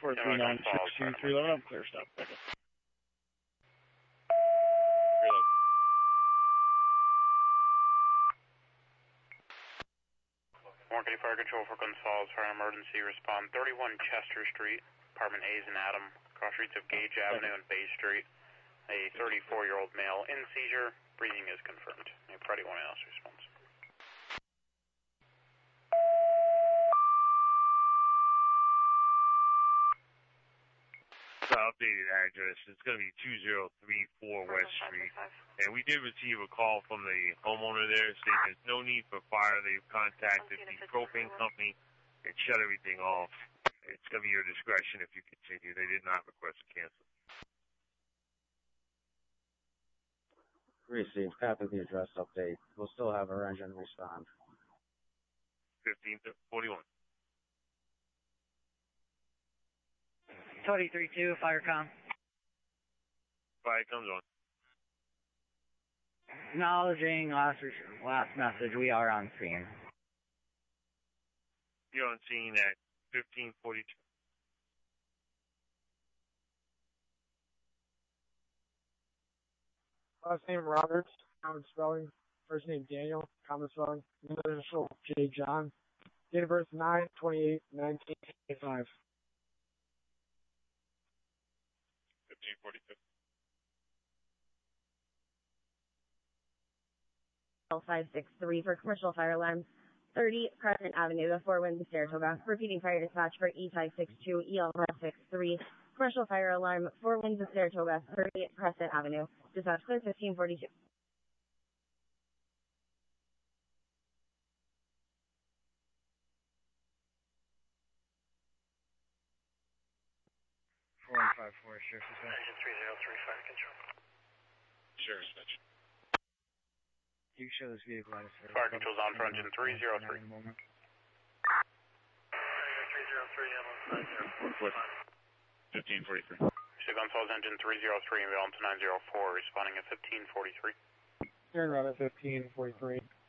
439-623, let up, clear stop. Second. Reload. Warren County Fire Control for Gonzales, fire emergency, respond 31 Chester Street, apartment A's and Adam, cross streets of Gage Avenue and Bay Street. A 34-year-old male in seizure, breathing is confirmed. May Friday 1 else response. The updated address is going to be 2034 West Street. And we did receive a call from the homeowner there saying there's no need for fire. They've contacted the propane company and shut everything off. It's going to be your discretion if you continue. They did not request a cancel. Received. Copy the address update. We'll still have our engine respond. 1541. 2032, Firecom. Fire comes on. Acknowledging last message, we are on scene. You're on scene at 1542. Last name Roberts, common spelling. First name Daniel, common spelling. Middle initial J. John. Date of birth 9/28/1985. 1542. 563 for commercial fire alarm. 30 Crescent Avenue, the Four Winds of Saratoga. Repeating fire dispatch for E562 EL563. Commercial fire alarm, Four Winds of Saratoga, 30 Crescent Avenue. Dispatch clear 1542. Sheriff's Dispatch. Engine 303, fire control. Sheriff's Dispatch. You can show this vehicle at us. Fire control's on for engine 303. 303, 1543. Mr. Gonzales, engine 303, inbound to 904, responding at 1543. Turn around at 1543.